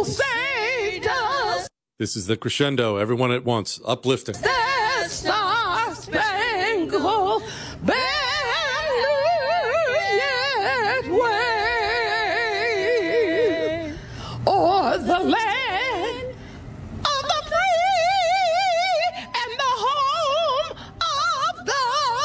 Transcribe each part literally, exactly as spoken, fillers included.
Oh, saved us. This is the crescendo, everyone at once, uplifting. The Star Spangled Banner yet wave o'er the land of the free and the home of the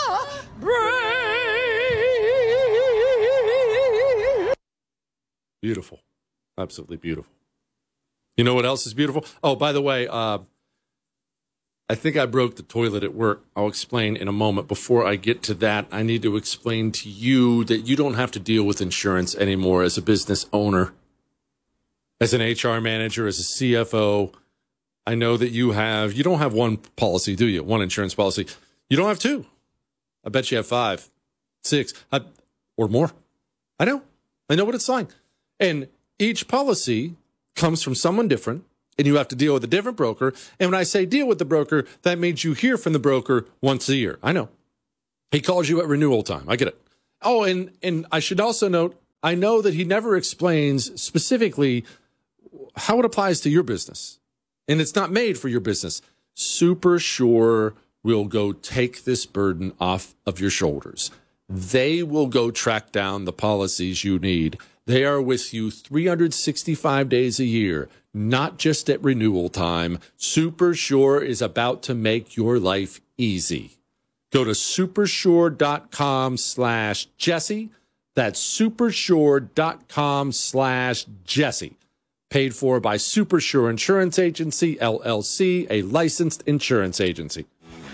brave. Beautiful. Absolutely beautiful. You know what else is beautiful? Oh, by the way, uh, I think I broke the toilet at work. I'll explain in a moment. Before I get to that, I need to explain to you that you don't have to deal with insurance anymore as a business owner, as an H R manager, as a C F O. I know that you have, you don't have one policy, do you? One insurance policy. You don't have two. I bet you have five, six, I, or more. I know. I know what it's like. And each policy comes from someone different, and you have to deal with a different broker. And when I say deal with the broker, that means you hear from the broker once a year. I know. He calls you at renewal time. I get it. Oh, and, and I should also note, I know that he never explains specifically how it applies to your business. And it's not made for your business. Super Sure will go take this burden off of your shoulders. They will go track down the policies you need. They are with you three hundred sixty-five days a year, not just at renewal time. Super Sure is about to make your life easy. Go to supersure.com slash Jesse. That's supersure.com slash Jesse. Paid for by Super Sure Insurance Agency, L L C, a licensed insurance agency.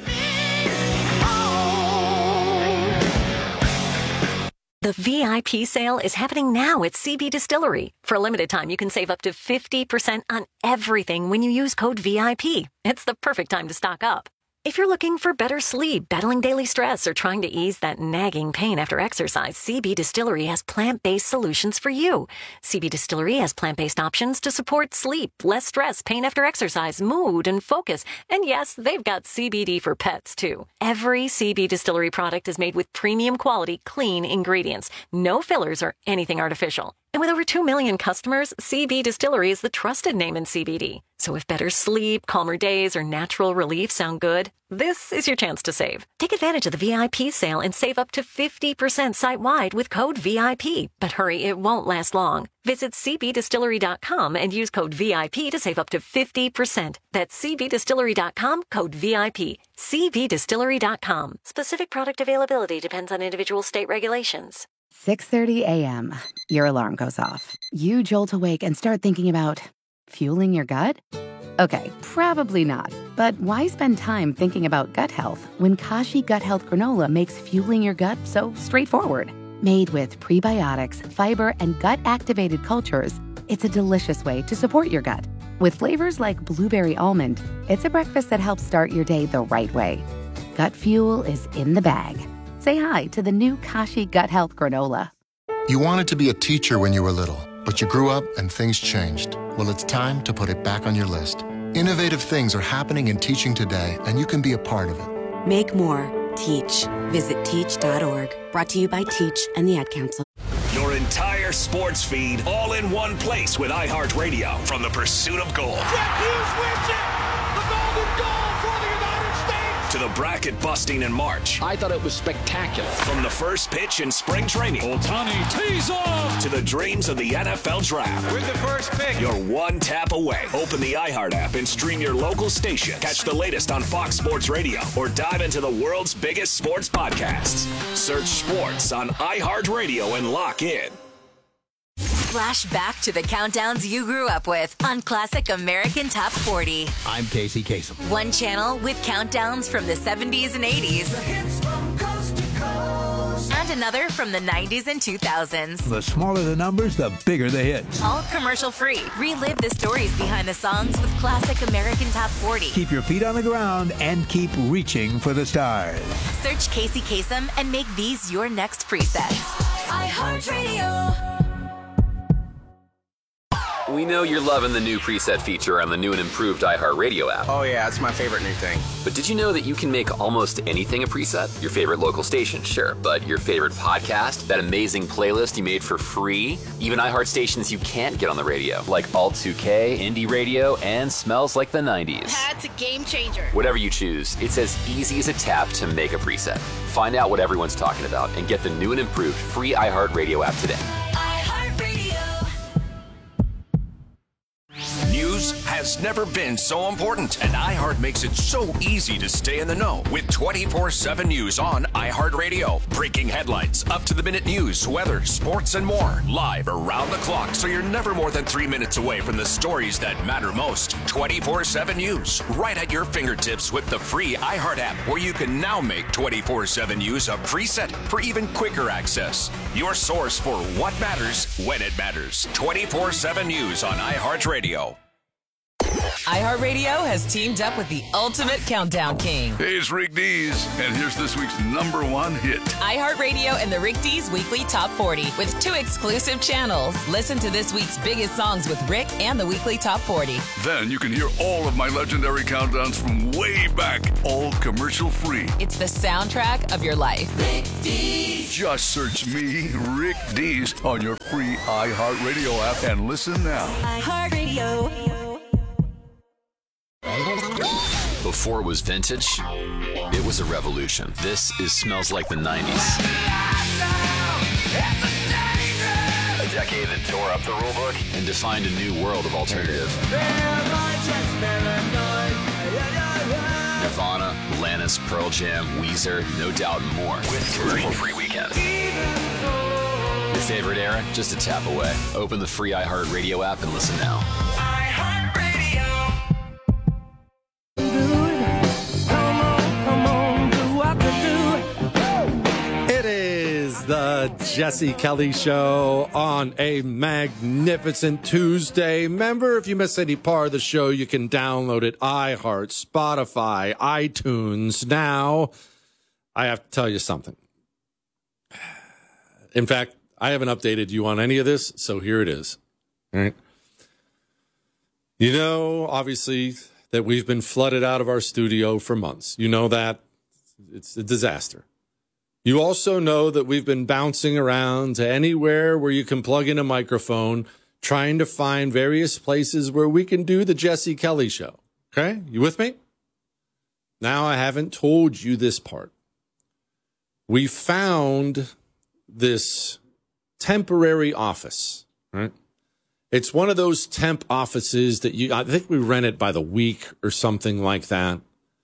The V I P sale is happening now at C B Distillery. For a limited time, you can save up to fifty percent on everything when you use code V I P. It's the perfect time to stock up. If you're looking for better sleep, battling daily stress, or trying to ease that nagging pain after exercise, C B Distillery has plant-based solutions for you. C B Distillery has plant-based options to support sleep, less stress, pain after exercise, mood, and focus. And yes, they've got C B D for pets, too. Every C B Distillery product is made with premium quality, clean ingredients. No fillers or anything artificial. And with over two million customers, C B Distillery is the trusted name in C B D. So if better sleep, calmer days, or natural relief sound good, this is your chance to save. Take advantage of the V I P sale and save up to fifty percent site-wide with code V I P. But hurry, it won't last long. Visit c b distillery dot com and use code V I P to save up to fifty percent. That's c b distillery dot com, code V I P. c b distillery dot com. Specific product availability depends on individual state regulations. six thirty a.m. Your alarm goes off. You jolt awake and start thinking about fueling your gut? Okay, probably not. But why spend time thinking about gut health when Kashi Gut Health Granola makes fueling your gut so straightforward? Made with prebiotics, fiber, and gut-activated cultures, it's a delicious way to support your gut. With flavors like blueberry almond, it's a breakfast that helps start your day the right way. Gut fuel is in the bag. Say hi to the new Kashi Gut Health Granola. You wanted to be a teacher when you were little, but you grew up and things changed. Well, it's time to put it back on your list. Innovative things are happening in teaching today, and you can be a part of it. Make more. Teach. Visit teach dot org. Brought to you by Teach and the Ad Council. Your entire sports feed all in one place with iHeartRadio from the pursuit of gold. Jack Hughes wins it! The golden goal for the United States! To the bracket busting in March. I thought it was spectacular. From the first pitch in spring training. Ohtani tees off! To the dreams of the N F L Draft. With the first pick. You're one tap away. Open the iHeart app and stream your local station. Catch the latest on Fox Sports Radio or dive into the world's biggest sports podcasts. Search sports on iHeartRadio and lock in. Flash back to the countdowns you grew up with on Classic American Top forty. I'm Casey Kasem. One channel with countdowns from the seventies and eighties. The hits from coast to coast. And another from the nineties and two thousands. The smaller the numbers, the bigger the hits. All commercial free. Relive the stories behind the songs with Classic American Top forty. Keep your feet on the ground and keep reaching for the stars. Search Casey Kasem and make these your next presets. iHeartRadio. We know you're loving the new preset feature on the new and improved iHeartRadio app. Oh yeah, it's my favorite new thing. But did you know that you can make almost anything a preset? Your favorite local station, sure, but your favorite podcast, that amazing playlist you made for free, even iHeart stations you can't get on the radio, like Alt two K, Indie Radio, and Smells Like the nineties. That's a game changer. Whatever you choose, it's as easy as a tap to make a preset. Find out what everyone's talking about and get the new and improved free iHeartRadio app today. News has never been so important, and iHeart makes it so easy to stay in the know with twenty-four seven News on iHeartRadio. Breaking headlines, up-to-the-minute news, weather, sports, and more. Live around the clock, so you're never more than three minutes away from the stories that matter most. twenty-four seven News, right at your fingertips with the free iHeart app, where you can now make twenty-four seven News a preset for even quicker access. Your source for what matters when it matters. twenty-four seven News on iHeartRadio. iHeartRadio has teamed up with the ultimate countdown king. Hey, it's Rick Dees, and here's this week's number one hit. iHeartRadio and the Rick Dees Weekly Top forty with two exclusive channels. Listen to this week's biggest songs with Rick and the Weekly Top forty. Then you can hear all of my legendary countdowns from way back, all commercial free. It's the soundtrack of your life. Rick Dees. Just search me, Rick Dees, on your free iHeartRadio app and listen now. iHeartRadio. Before it was vintage, it was a revolution. This is Smells Like the nineties. A decade that tore up the rulebook and defined a new world of alternative. Nirvana, Alanis, Pearl Jam, Weezer, No Doubt, and more. With commercial-free weekends. Your favorite era? Just a tap away. Open the free iHeartRadio app and listen now. The Jesse Kelly Show on a magnificent Tuesday. Remember, if you miss any part of the show, you can download it. iHeart, Spotify, iTunes. Now, I have to tell you something. In fact, I haven't updated you on any of this, so here it is. All right. You know, obviously, that we've been flooded out of our studio for months. You know that. It's a disaster. You also know that we've been bouncing around to anywhere where you can plug in a microphone, trying to find various places where we can do the Jesse Kelly Show. Okay? You with me? Now, I haven't told you this part. We found this temporary office, right? It's one of those temp offices that you, I think we rent it by the week or something like that.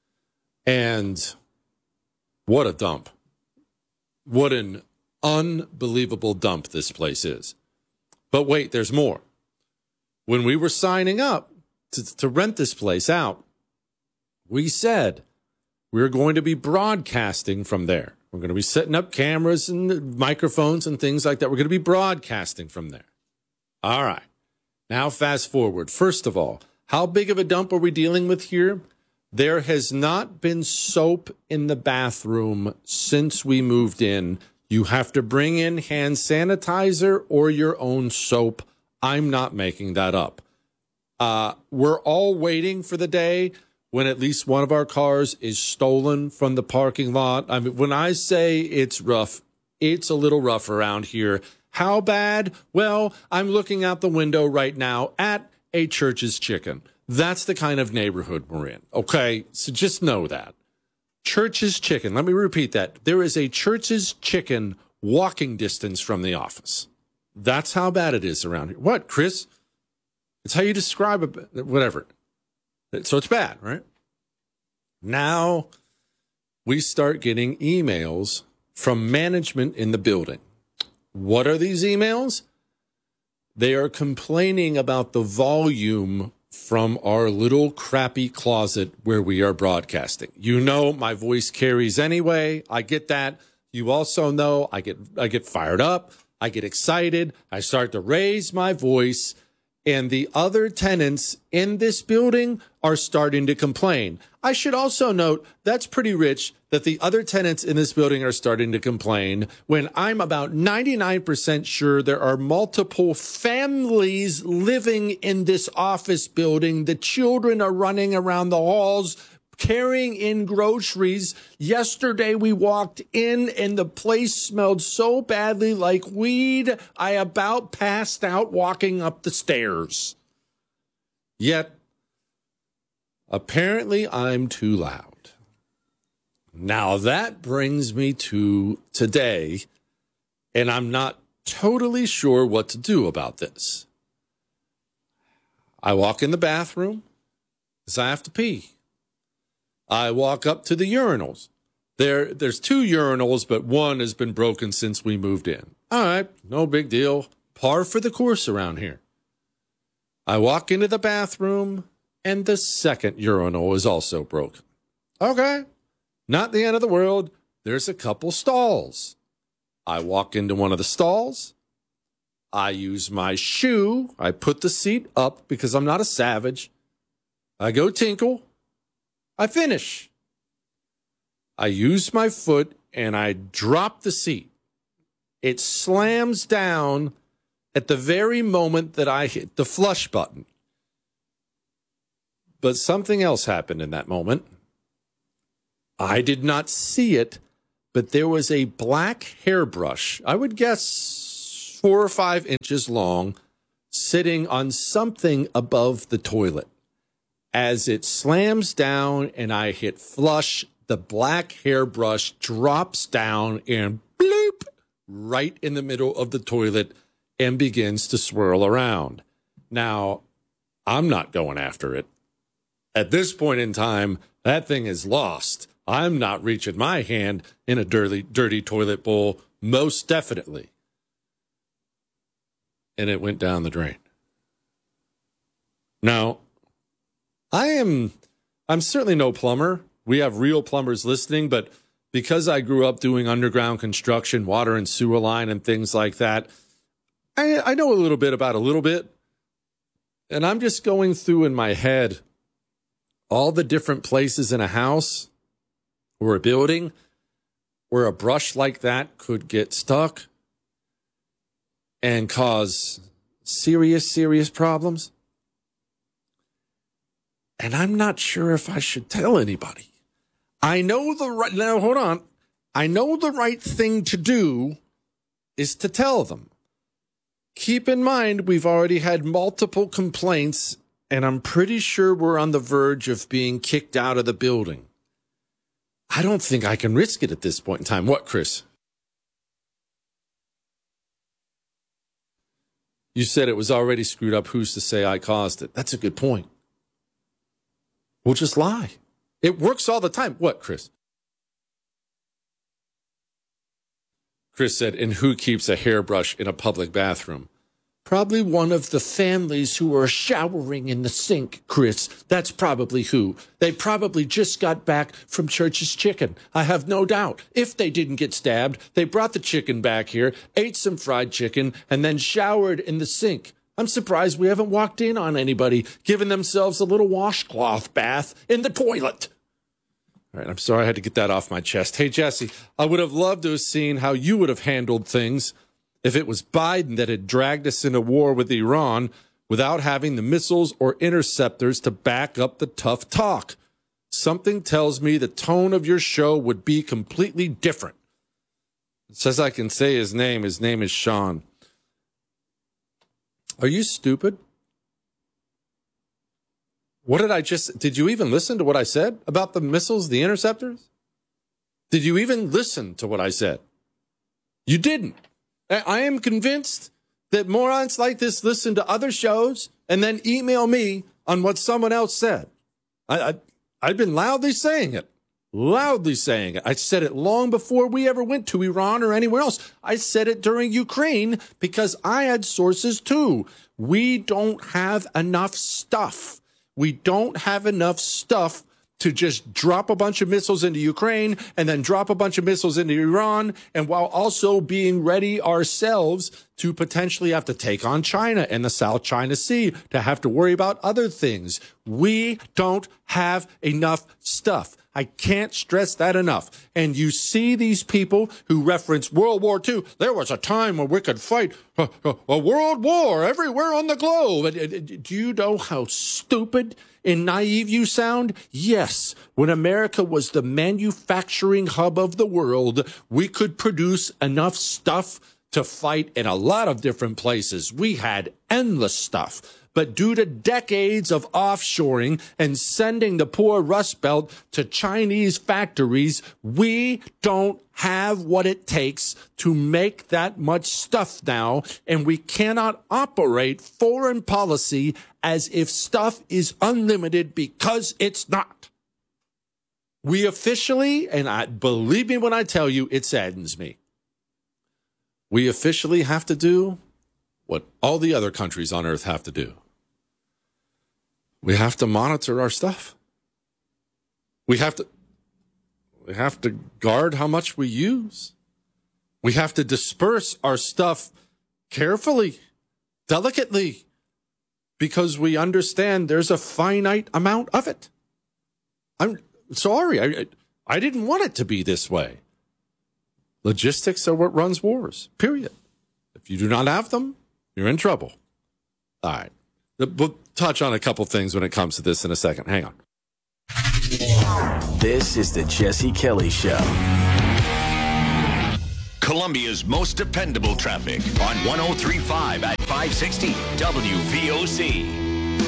And what a dump. What an unbelievable dump this place is. But wait, there's more. When we were signing up to, to rent this place out, we said we're going to be broadcasting from there. We're going to be setting up cameras and microphones and things like that. We're going to be broadcasting from there. All right. Now fast forward. First of all, how big of a dump are we dealing with here? There has not been soap in the bathroom since we moved in. You have to bring in hand sanitizer or your own soap. I'm not making that up. Uh, we're all waiting for the day when at least one of our cars is stolen from the parking lot. I mean, when I say it's rough, it's a little rough around here. How bad? Well, I'm looking out the window right now at a Church's Chicken. That's the kind of neighborhood we're in. Okay, so just know that. Church's Chicken. Let me repeat that. There is a Church's Chicken walking distance from the office. That's how bad it is around here. What, Chris? It's how you describe it. Whatever. So it's bad, right? Now we start getting emails from management in the building. What are these emails? They are complaining about the volume from our little crappy closet where we are broadcasting. You know, my voice carries anyway. I get that. You also know I get I get fired up. I get excited. I start to raise my voice. and the other tenants in this building are starting to complain. I should also note that's pretty rich that the other tenants in this building are starting to complain when I'm about ninety-nine percent sure there are multiple families living in this office building. The children are running around the halls carrying in groceries. Yesterday we walked in and the place smelled so badly like weed, I about passed out walking up the stairs. Yet, apparently I'm too loud. Now that brings me to today, and I'm not totally sure what to do about this. I walk in the bathroom because I have to pee. I walk up to the urinals. There, there's two urinals, but one has been broken since we moved in. All right, no big deal. Par for the course around here. I walk into the bathroom, and the second urinal is also broken. Okay, not the end of the world. There's a couple stalls. I walk into one of the stalls. I use my shoe. I put the seat up because I'm not a savage. I go tinkle. I finish. I use my foot and I drop the seat. It slams down at the very moment that I hit the flush button. But something else happened in that moment. I did not see it, but there was a black hairbrush, I would guess four or five inches long, sitting on something above the toilet. As it slams down and I hit flush, the black hairbrush drops down and bloop right in the middle of the toilet and begins to swirl around. Now, I'm not going after it. At this point in time, that thing is lost. I'm not reaching my hand in a dirty, dirty toilet bowl, most definitely. And it went down the drain. Now, I am, I'm certainly no plumber. We have real plumbers listening, but because I grew up doing underground construction, water and sewer line and things like that, I, I know a little bit about a little bit. And I'm just going through in my head all the different places in a house or a building where a brush like that could get stuck and cause serious, serious problems. And I'm not sure if I should tell anybody. I know the right, now hold on. I know the right thing to do is to tell them. Keep in mind, we've already had multiple complaints, and I'm pretty sure we're on the verge of being kicked out of the building. I don't think I can risk it at this point in time. What, Chris? You said it was already screwed up. Who's to say I caused it? That's a good point. We'll just lie. It works all the time. What, Chris? Chris said, and who keeps a hairbrush in a public bathroom? Probably one of the families who are showering in the sink, Chris. That's probably who. They probably just got back from Church's Chicken. I have no doubt. If they didn't get stabbed, they brought the chicken back here, ate some fried chicken, and then showered in the sink. I'm surprised we haven't walked in on anybody giving themselves a little washcloth bath in the toilet. All right, I'm sorry I had to get that off my chest. Hey, Jesse, I would have loved to have seen how you would have handled things if it was Biden that had dragged us into war with Iran without having the missiles or interceptors to back up the tough talk. Something tells me the tone of your show would be completely different. It says I can say his name. His name is Sean. Are you stupid? What did I just... Did you even listen to what I said about the missiles, the interceptors? Did you even listen to what I said? You didn't. I am convinced that morons like this listen to other shows and then email me on what someone else said. I, I, I've been loudly saying it. Loudly saying it. I said it long before we ever went to Iran or anywhere else. I said it during Ukraine because I had sources too. We don't have enough stuff. We don't have enough stuff to just drop a bunch of missiles into Ukraine and then drop a bunch of missiles into Iran, and while also being ready ourselves to potentially have to take on China and the South China Sea, to have to worry about other things. We don't have enough stuff. I can't stress that enough. And you see these people who reference World War Two. There was a time when we could fight a, a, a world war everywhere on the globe. Do you know how stupid and naive you sound? Yes, when America was the manufacturing hub of the world, we could produce enough stuff to fight in a lot of different places. We had endless stuff. But due to decades of offshoring and sending the poor Rust Belt to Chinese factories, we don't have what it takes to make that much stuff now, and we cannot operate foreign policy as if stuff is unlimited, because it's not. We officially, and I believe me when I tell you, it saddens me, we officially have to do what all the other countries on earth have to do. We have to monitor our stuff. We have to we have to guard how much we use. We have to disperse our stuff carefully, delicately, because we understand there's a finite amount of it. I'm sorry, I I didn't want it to be this way. Logistics are what runs wars, period. If you do not have them, you're in trouble. All right. We'll touch on a couple things when it comes to this in a second. Hang on. This is the Jesse Kelly Show. Columbia's most dependable traffic on one oh three point five at five sixty W V O C.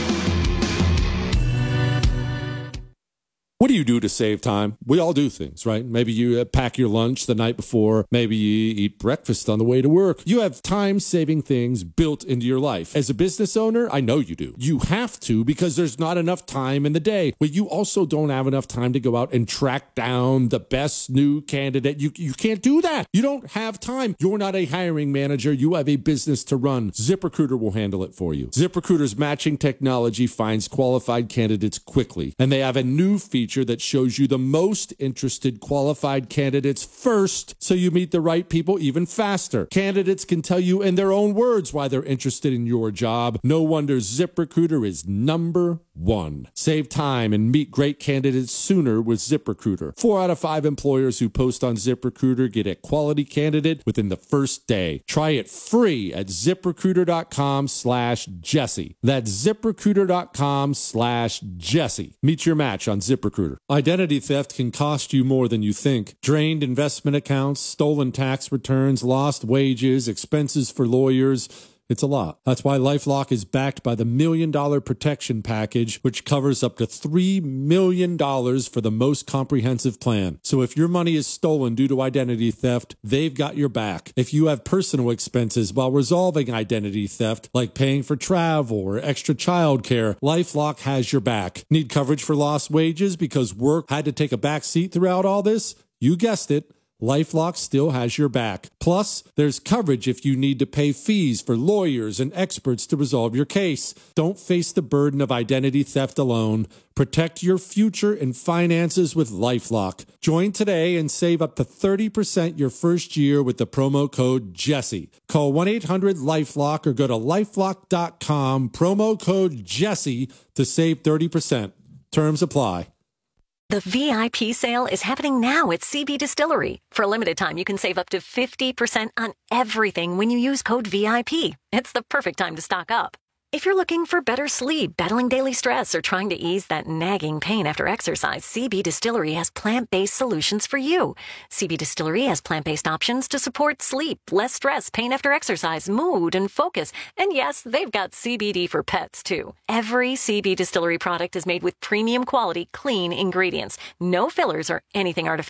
What do you do to save time? We all do things, right? Maybe you pack your lunch the night before. Maybe you eat breakfast on the way to work. You have time-saving things built into your life. As a business owner, I know you do. You have to, because there's not enough time in the day. But you also don't have enough time to go out and track down the best new candidate. You, you can't do that. You don't have time. You're not a hiring manager. You have a business to run. ZipRecruiter will handle it for you. ZipRecruiter's matching technology finds qualified candidates quickly, and they have a new feature that shows you the most interested qualified candidates first, so you meet the right people even faster. Candidates can tell you in their own words why they're interested in your job. No wonder ZipRecruiter is number one. Save time and meet great candidates sooner with ZipRecruiter. Four out of five employers who post on ZipRecruiter get a quality candidate within the first day. Try it free at ZipRecruiter.com slash Jesse. That's ZipRecruiter.com slash Jesse. Meet your match on ZipRecruiter. Identity theft can cost you more than you think. Drained investment accounts, stolen tax returns, lost wages, expenses for lawyers. It's a lot. That's why LifeLock is backed by the Million Dollar Protection Package, which covers up to three million dollars for the most comprehensive plan. So if your money is stolen due to identity theft, they've got your back. If you have personal expenses while resolving identity theft, like paying for travel or extra child care, LifeLock has your back. Need coverage for lost wages because work had to take a back seat throughout all this? You guessed it. LifeLock still has your back. Plus, there's coverage if you need to pay fees for lawyers and experts to resolve your case. Don't face the burden of identity theft alone. Protect your future and finances with LifeLock. Join today and save up to thirty percent your first year with the promo code Jesse. Call one eight hundred LifeLock or go to lifelock dot com, promo code Jesse to save thirty percent. Terms apply. The V I P sale is happening now at C B Distillery. For a limited time, you can save up to fifty percent on everything when you use code V I P. It's the perfect time to stock up. If you're looking for better sleep, battling daily stress, or trying to ease that nagging pain after exercise, C B Distillery has plant-based solutions for you. C B Distillery has plant-based options to support sleep, less stress, pain after exercise, mood, and focus. And yes, they've got C B D for pets, too. Every C B Distillery product is made with premium quality, clean ingredients. No fillers or anything artificial.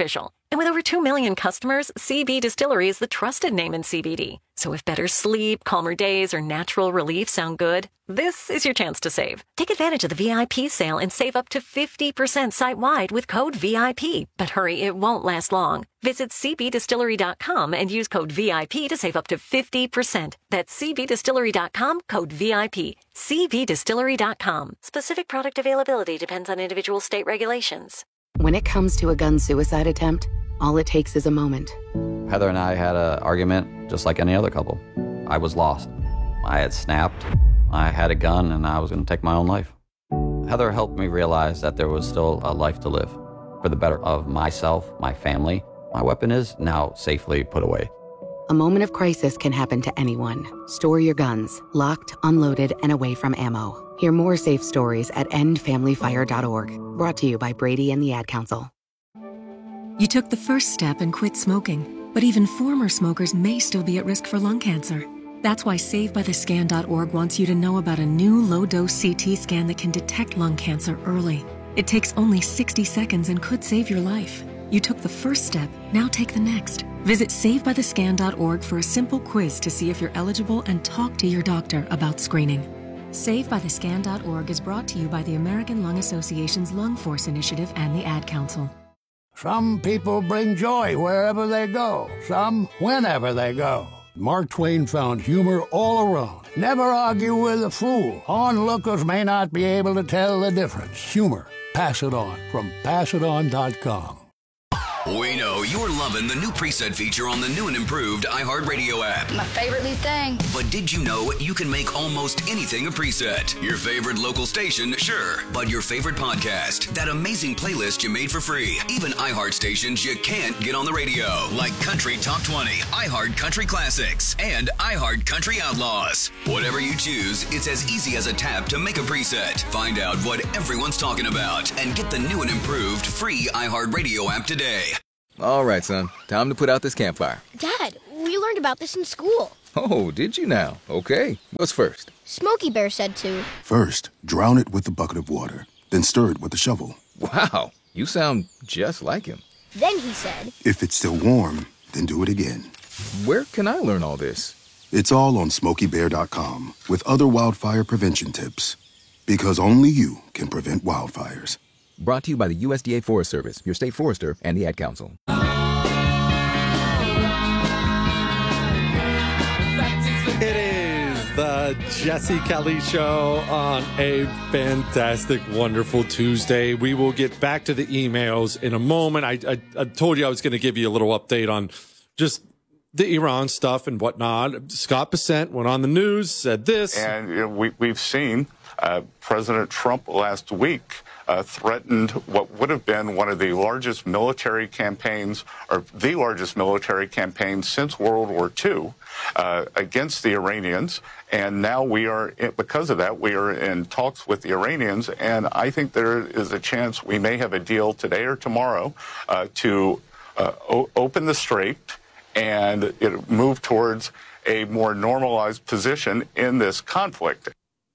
And with over two million customers, C B Distillery is the trusted name in C B D. So if better sleep, calmer days, or natural relief sound good, this is your chance to save. Take advantage of the V I P sale and save up to fifty percent site-wide with code V I P. But hurry, it won't last long. Visit c b distillery dot com and use code V I P to save up to fifty percent. That's c b distillery dot com, code V I P. c b distillery dot com. Specific product availability depends on individual state regulations. When it comes to a gun suicide attempt, all it takes is a moment. Heather and I had an argument just like any other couple. I was lost. I had snapped. I had a gun and I was going to take my own life. Heather helped me realize that there was still a life to live for the better of myself, my family. My weapon is now safely put away. A moment of crisis can happen to anyone. Store your guns, locked, unloaded, and away from ammo. Hear more safe stories at end family fire dot org. Brought to you by Brady and the Ad Council. You took the first step and quit smoking, but even former smokers may still be at risk for lung cancer. That's why save by the scan dot org wants you to know about a new low-dose C T scan that can detect lung cancer early. It takes only sixty seconds and could save your life. You took the first step, now take the next. Visit save by the scan dot org for a simple quiz to see if you're eligible and talk to your doctor about screening. save by the scan dot org is brought to you by the American Lung Association's Lung Force Initiative and the Ad Council. Some people bring joy wherever they go, some whenever they go. Mark Twain found humor all around. Never argue with a fool. Onlookers may not be able to tell the difference. Humor. Pass it on from pass it on dot com. We know you're loving the new preset feature on the new and improved iHeartRadio app. My favorite new thing. But did you know you can make almost anything a preset? Your favorite local station, sure. But your favorite podcast, that amazing playlist you made for free. Even iHeart stations you can't get on the radio, like Country Top twenty, iHeart Country Classics, and iHeart Country Outlaws. Whatever you choose, it's as easy as a tap to make a preset. Find out what everyone's talking about and get the new and improved free iHeartRadio app today. All right, son. Time to put out this campfire. Dad, we learned about this in school. Oh, did you now? Okay. What's first? Smokey Bear said to. First, drown it with a bucket of water, then stir it with a shovel. Wow, you sound just like him. Then he said. If it's still warm, then do it again. Where can I learn all this? It's all on smokey bear dot com with other wildfire prevention tips. Because only you can prevent wildfires. Brought to you by the U S D A Forest Service, your state forester, and the Ad Council. It is the Jesse Kelly Show on a fantastic, wonderful Tuesday. We will get back to the emails in a moment. I, I, I told you I was going to give you a little update on just the Iran stuff and whatnot. Scott Bessent went on the news, said this. And you know, we, we've seen uh, President Trump last week Uh, threatened what would have been one of the largest military campaigns, or the largest military campaign since World War Two, uh, against the Iranians. And now we are, because of that, we are in talks with the Iranians. And I think there is a chance we may have a deal today or tomorrow uh, to uh, o- open the strait and it move towards a more normalized position in this conflict.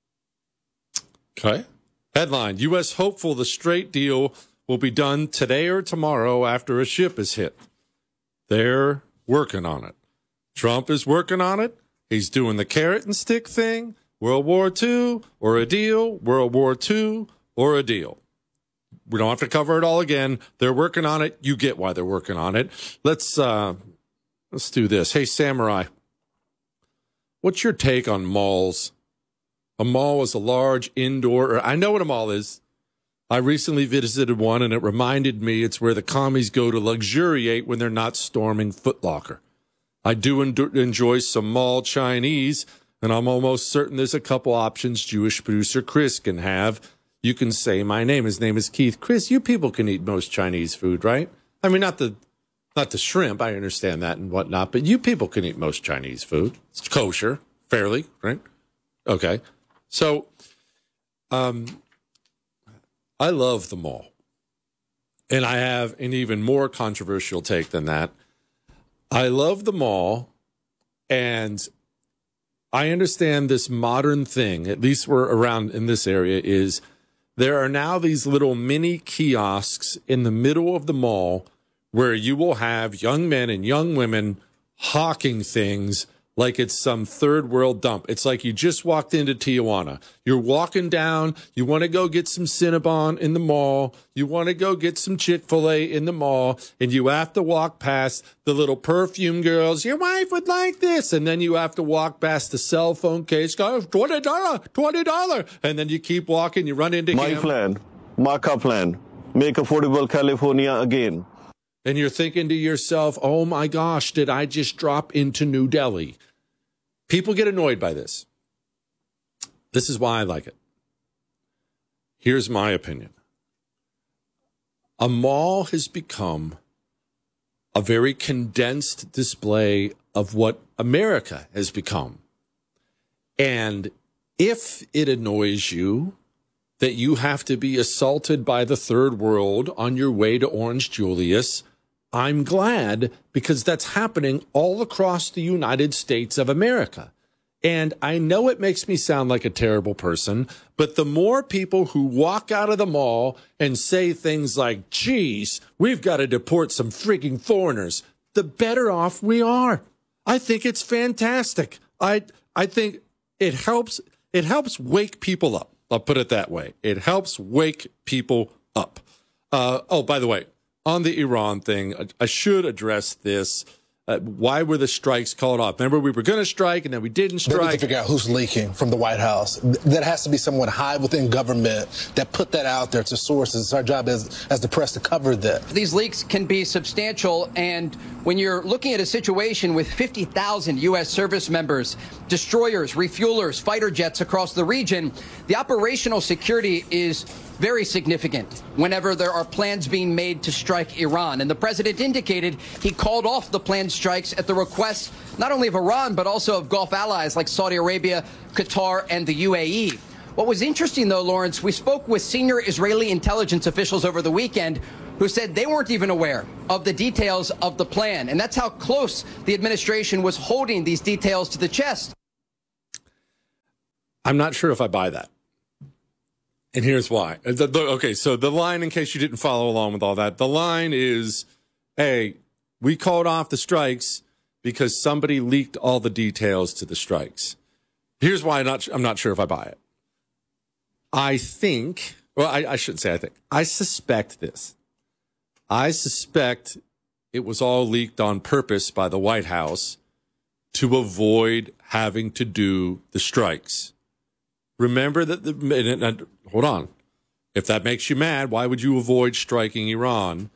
Okay. Headline, U S hopeful the Strait deal will be done today or tomorrow after a ship is hit. They're working on it. Trump is working on it. He's doing the carrot and stick thing. World War Two or a deal. World War Two or a deal. We don't have to cover it all again. They're working on it. You get why they're working on it. Let's uh, let's do this. Hey, Samurai, what's your take on malls? A mall is a large indoor, I know what a mall is. I recently visited one, and it reminded me it's where the commies go to luxuriate when they're not storming Foot Locker. I do en- enjoy some mall Chinese, and I'm almost certain there's a couple options Jewish producer Chris can have. You can say my name. His name is Keith. Chris, you people can eat most Chinese food, right? I mean, not the not the shrimp. I understand that and whatnot, but you people can eat most Chinese food. It's kosher, fairly, right? Okay. So, um, I love the mall, and I have an even more controversial take than that. I love the mall, and I understand this modern thing, at least we're around in this area, is there are now these little mini kiosks in the middle of the mall where you will have young men and young women hawking things like it's some third world dump. It's like you just walked into Tijuana. You're walking down. You want to go get some Cinnabon in the mall. You want to go get some Chick-fil-A in the mall. And you have to walk past the little perfume girls. Your wife would like this. And then you have to walk past the cell phone case. Go, twenty dollars, twenty dollars. And then you keep walking. You run into My him. plan, Marca plan, make affordable California again. And you're thinking to yourself, oh my gosh, did I just drop into New Delhi? People get annoyed by this. This is why I like it. Here's my opinion. A mall has become a very condensed display of what America has become. And if it annoys you that you have to be assaulted by the third world on your way to Orange Julius, I'm glad, because that's happening all across the United States of America. And I know it makes me sound like a terrible person, but the more people who walk out of the mall and say things like, geez, we've got to deport some freaking foreigners, the better off we are. I think it's fantastic. I I think it helps it helps wake people up. I'll put it that way. It helps wake people up. Uh, oh, by the way, on the Iran thing, I should address this. Uh, why were the strikes called off? Remember, we were going to strike, and then we didn't strike. They need to figure out who's leaking from the White House. That has to be someone high within government that put that out there to sources. It's our job as, as the press to cover that. These leaks can be substantial, and when you're looking at a situation with fifty thousand U S service members, destroyers, refuelers, fighter jets across the region, the operational security is very significant whenever there are plans being made to strike Iran. And the president indicated he called off the planned strikes at the request not only of Iran, but also of Gulf allies like Saudi Arabia, Qatar, and the U A E. What was interesting, though, Lawrence, we spoke with senior Israeli intelligence officials over the weekend who said they weren't even aware of the details of the plan. And that's how close the administration was holding these details to the chest. I'm not sure if I buy that. And here's why. The, the, okay, so the line, in case you didn't follow along with all that, the line is, hey, we called off the strikes because somebody leaked all the details to the strikes. Here's why I'm not, I'm not sure if I buy it. I think, well, I, I shouldn't say I think. I suspect this. I suspect it was all leaked on purpose by the White House to avoid having to do the strikes. Remember that the, hold on. If that makes you mad, why would you avoid striking Iran?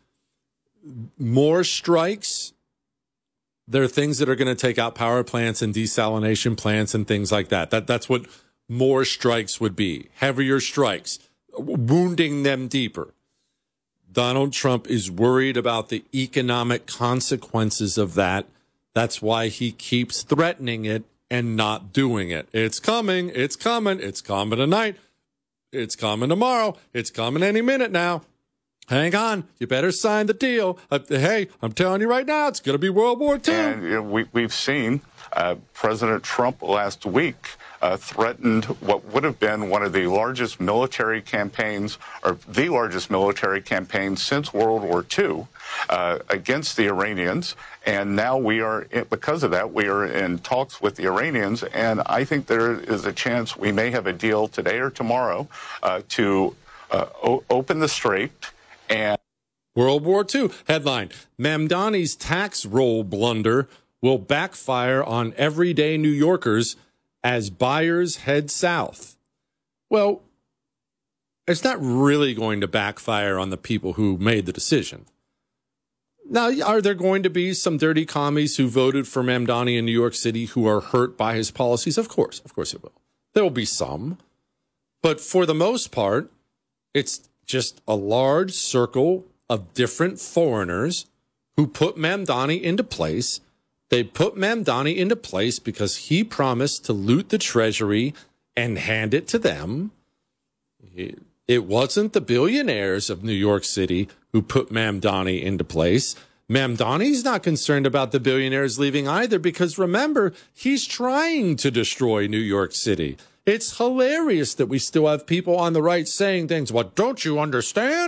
More strikes, there are things that are going to take out power plants and desalination plants and things like that. That that's what more strikes would be. Heavier strikes, wounding them deeper. Donald Trump is worried about the economic consequences of that. That's why he keeps threatening it and not doing it. It's coming. It's coming. It's coming tonight. It's coming tomorrow. It's coming any minute now. Hang on. You better sign the deal. Uh, hey, I'm telling you right now, it's going to be World War Two. And you know, we, we've seen uh, President Trump last week uh, threatened what would have been one of the largest military campaigns, or the largest military campaign since World War Two, uh, against the Iranians. And now we are, because of that, we are in talks with the Iranians. And I think there is a chance we may have a deal today or tomorrow uh, to uh, o- open the strait. And World War Two headline: Mamdani's tax roll blunder will backfire on everyday New Yorkers as buyers head south. Well, it's not really going to backfire on the people who made the decision. Now, are there going to be some dirty commies who voted for Mamdani in New York City who are hurt by his policies? Of course, of course it will. There will be some. But for the most part, it's just a large circle of different foreigners who put Mamdani into place. They put Mamdani into place because he promised to loot the treasury and hand it to them. It wasn't the billionaires of New York City who put Mamdani into place. Mamdani's not concerned about the billionaires leaving either, because remember, he's trying to destroy New York City. It's hilarious that we still have people on the right saying things, well, don't you understand?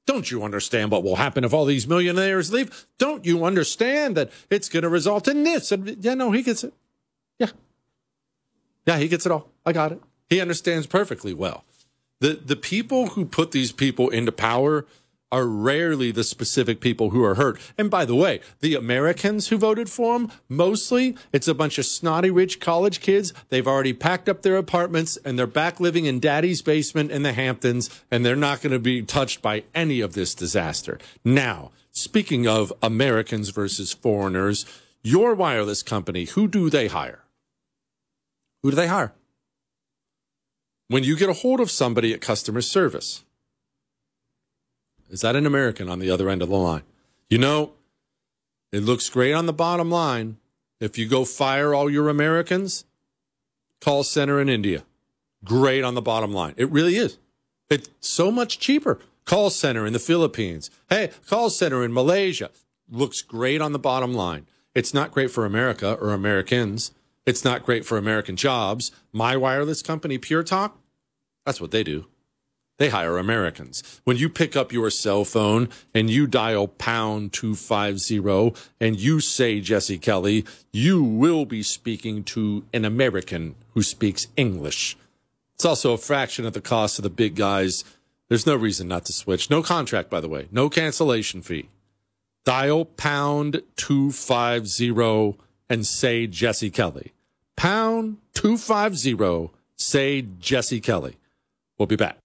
Don't you understand what will happen if all these millionaires leave? Don't you understand that it's going to result in this? And yeah, no, he gets it. Yeah. Yeah, he gets it all. I got it. He understands perfectly well. The the people who put these people into power are rarely the specific people who are hurt. And by the way, the Americans who voted for him, mostly, it's a bunch of snotty rich college kids. They've already packed up their apartments and they're back living in daddy's basement in the Hamptons, and they're not going to be touched by any of this disaster. Now, speaking of Americans versus foreigners, your wireless company, who do they hire? Who do they hire? When you get a hold of somebody at customer service, is that an American on the other end of the line? You know, it looks great on the bottom line. If you go fire all your Americans, call center in India. Great on the bottom line. It really is. It's so much cheaper. Call center in the Philippines. Hey, call center in Malaysia. Looks great on the bottom line. It's not great for America or Americans. It's not great for American jobs. My wireless company, Pure Talk, that's what they do. They hire Americans. When you pick up your cell phone and you dial pound two five zero and you say Jesse Kelly, you will be speaking to an American who speaks English. It's also a fraction of the cost of the big guys. There's no reason not to switch. No contract, by the way. No cancellation fee. Dial pound two five zero and say Jesse Kelly. Pound two five zero, say Jesse Kelly. We'll be back.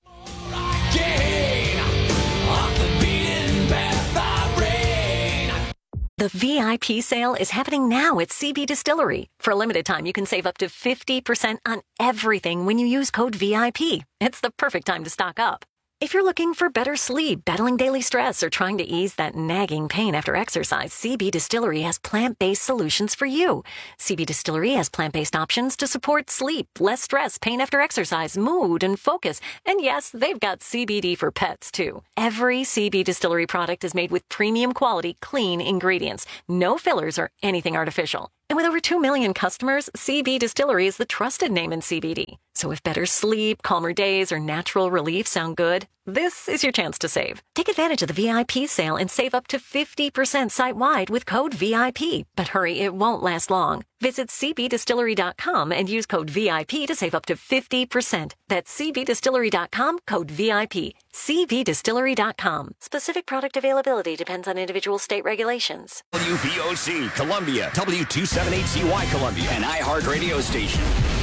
The V I P sale is happening now at C B Distillery. For a limited time, you can save up to fifty percent on everything when you use code V I P. It's the perfect time to stock up. If you're looking for better sleep, battling daily stress, or trying to ease that nagging pain after exercise, C B Distillery has plant-based solutions for you. C B Distillery has plant-based options to support sleep, less stress, pain after exercise, mood, and focus. And yes, they've got C B D for pets, too. Every C B Distillery product is made with premium quality, clean ingredients. No fillers or anything artificial. And with over two million customers, C B Distillery is the trusted name in C B D. So if better sleep, calmer days, or natural relief sound good, this is your chance to save. Take advantage of the V I P sale and save up to fifty percent site-wide with code V I P. But hurry, it won't last long. Visit C B distillery dot com and use code V I P to save up to fifty percent. That's C B distillery dot com, code V I P. C B distillery dot com. Specific product availability depends on individual state regulations. W V O C Columbia, W two seventy-eight C Y Columbia, an iHeart radio station.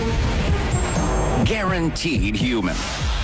Guaranteed human.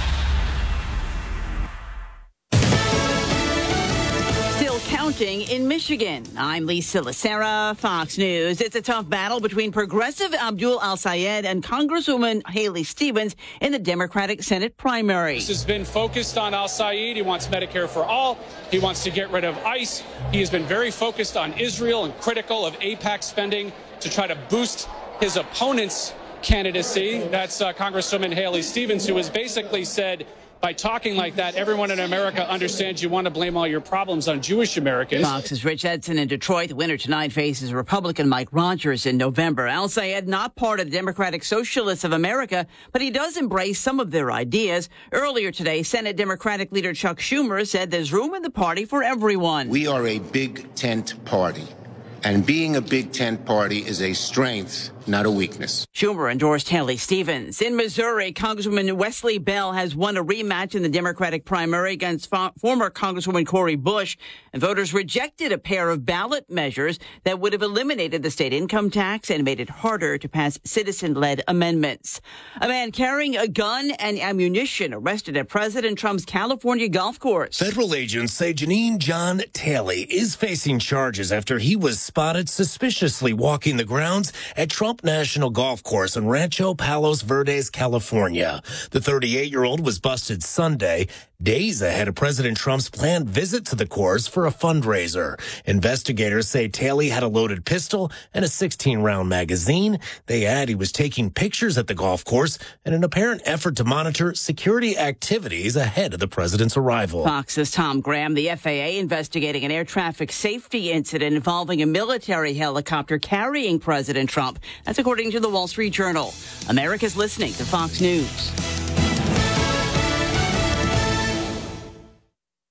Still counting in Michigan. I'm Lisa Lacera, Fox News. It's a tough battle between Progressive Abdul Al-Sayed and Congresswoman Haley Stevens in the Democratic Senate primary. This has been focused on Al-Sayed. He wants Medicare for all. He wants to get rid of ICE. He has been very focused on Israel and critical of AIPAC spending to try to boost his opponent's candidacy. That's uh, Congresswoman Haley Stevens, who has basically said, by talking like that, everyone in America understands you want to blame all your problems on Jewish Americans. Fox's Rich Edson in Detroit. The winner tonight faces Republican Mike Rogers in November. Al-Sayed, not part of the Democratic Socialists of America, but he does embrace some of their ideas. Earlier today, Senate Democratic leader Chuck Schumer said there's room in the party for everyone. We are a big tent party, and being a big tent party is a strength, not a weakness. Schumer endorsed Haley Stevens. In Missouri, Congresswoman Wesley Bell has won a rematch in the Democratic primary against fo- former Congresswoman Cori Bush, and voters rejected a pair of ballot measures that would have eliminated the state income tax and made it harder to pass citizen-led amendments. A man carrying a gun and ammunition arrested at President Trump's California golf course. Federal agents say Janine John Talley is facing charges after he was spotted suspiciously walking the grounds at Trump National Golf Course in Rancho Palos Verdes, California. The thirty-eight-year-old was busted Sunday, days ahead of President Trump's planned visit to the course for a fundraiser. Investigators say Talley had a loaded pistol and a sixteen-round magazine. They add he was taking pictures at the golf course in an apparent effort to monitor security activities ahead of the president's arrival. Fox's Tom Graham. The F A A investigating an air traffic safety incident involving a military helicopter carrying President Trump. That's according to the Wall Street Journal. America's listening to Fox News.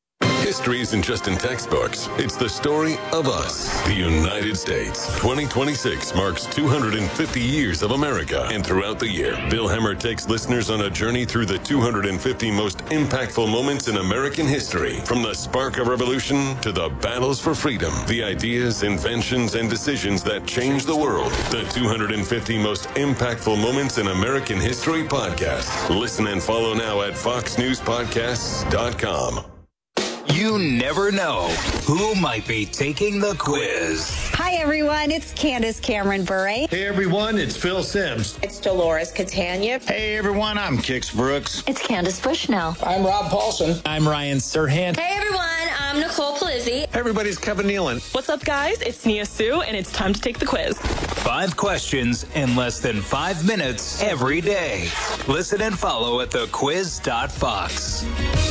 History isn't just in textbooks. It's the story of us, the United States. twenty twenty-six marks two hundred fifty years of America. And throughout the year, Bill Hemmer takes listeners on a journey through the two hundred fifty most impactful moments in American history. From the spark of revolution to the battles for freedom, the ideas, inventions, and decisions that changed the world. The two hundred fifty most impactful moments in American history podcast. Listen and follow now at fox news podcasts dot com. You never know who might be taking the quiz. Hi, everyone. It's Candace Cameron Bure. Hey, everyone. It's Phil Sims. It's Dolores Catania. Hey, everyone. I'm Kix Brooks. It's Candace Bushnell. I'm Rob Paulson. I'm Ryan Serhant. Hey, everyone. I'm Nicole Palizzi. Everybody's Kevin Nealon. What's up, guys? It's Nia Sue, and it's time to take the quiz. Five questions in less than five minutes every day. Listen and follow at the quiz dot fox.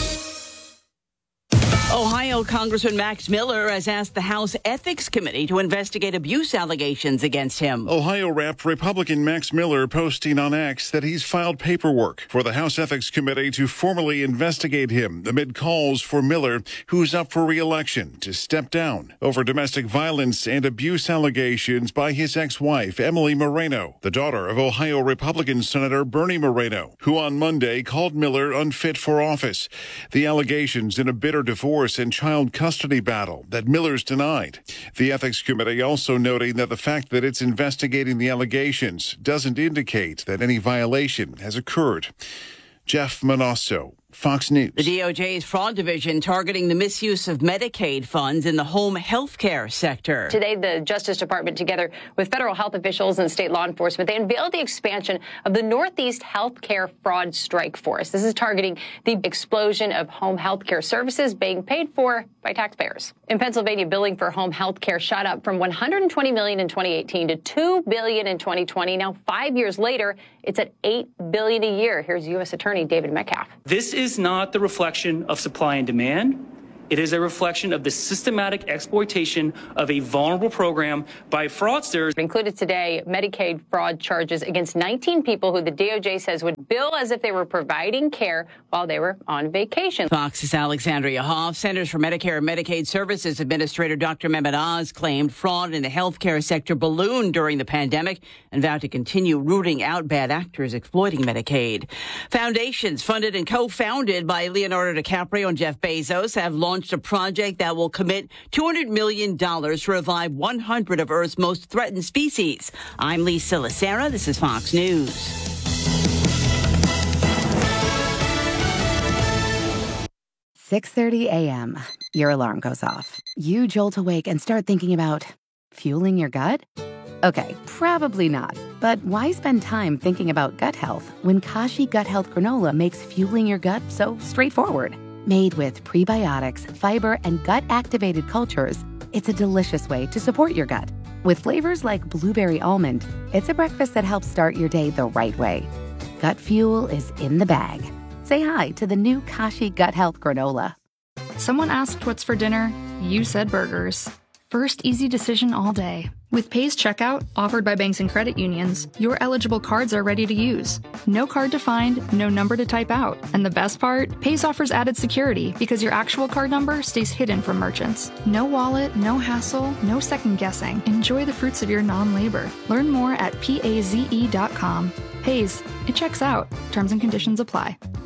Ohio Congressman Max Miller has asked the House Ethics Committee to investigate abuse allegations against him. Ohio Rep Republican Max Miller posting on X that he's filed paperwork for the House Ethics Committee to formally investigate him amid calls for Miller, who's up for re-election, to step down over domestic violence and abuse allegations by his ex-wife, Emily Moreno, the daughter of Ohio Republican Senator Bernie Moreno, who on Monday called Miller unfit for office. The allegations in a bitter divorce and child custody battle that Miller's denied. The Ethics Committee also noting that the fact that it's investigating the allegations doesn't indicate that any violation has occurred. Jeff Manasso, Fox News. The D O J's fraud division targeting the misuse of Medicaid funds in the home health care sector. Today, the Justice Department, together with federal health officials and state law enforcement, they unveiled the expansion of the Northeast Health Care Fraud Strike Force. This is targeting the explosion of home health care services being paid for by taxpayers. In Pennsylvania, billing for home health care shot up from one hundred twenty million dollars in twenty eighteen to two billion dollars in twenty twenty. Now, five years later, it's at eight billion dollars a year. Here's U S Attorney David Metcalf. This is not the reflection of supply and demand. It is a reflection of the systematic exploitation of a vulnerable program by fraudsters. Included today, Medicaid fraud charges against nineteen people who the D O J says would bill as if they were providing care while they were on vacation. Fox's Alexandria Hoff. Centers for Medicare and Medicaid Services Administrator Doctor Mehmet Oz claimed fraud in the healthcare sector ballooned during the pandemic and vowed to continue rooting out bad actors exploiting Medicaid. Foundations funded and co-founded by Leonardo DiCaprio and Jeff Bezos have launched a project that will commit two hundred million dollars to revive one hundred of Earth's most threatened species. I'm Lisa Lacera. This is Fox News. six thirty a.m. Your alarm goes off. You jolt awake and start thinking about fueling your gut? Okay, probably not. But why spend time thinking about gut health when Kashi Gut Health Granola makes fueling your gut so straightforward? Made with prebiotics, fiber, and gut-activated cultures, it's a delicious way to support your gut. With flavors like blueberry almond, it's a breakfast that helps start your day the right way. Gut fuel is in the bag. Say hi to the new Kashi Gut Health Granola. Someone asked what's for dinner, you said burgers. First easy decision all day. With Pays Checkout, offered by banks and credit unions, your eligible cards are ready to use. No card to find, no number to type out. And the best part? Pays offers added security because your actual card number stays hidden from merchants. No wallet, no hassle, no second guessing. Enjoy the fruits of your non-labor. Learn more at paze dot com. Pays, it checks out. Terms and conditions apply.